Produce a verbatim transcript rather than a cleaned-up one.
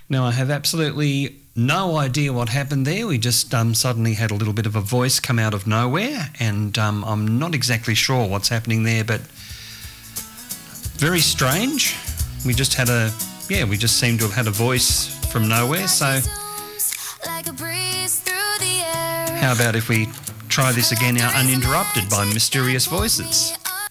Now, I have absolutely no idea what happened there. We just um, suddenly had a little bit of a voice come out of nowhere, and um, I'm not exactly sure what's happening there, but very strange. We just had a, yeah, we just seem to have had a voice from nowhere. So how about if we try this again now uninterrupted by Mysterious Voices?